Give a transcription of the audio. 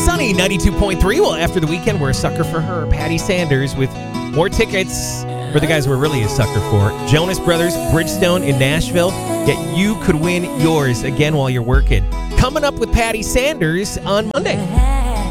Sunny 92.3. Well, after the weekend, we're a sucker for her. Patty Sanders with more tickets for the guys we're really a sucker for. Jonas Brothers, Bridgestone in Nashville. Yet you could win yours again while you're working. Coming up with Patty Sanders on Monday.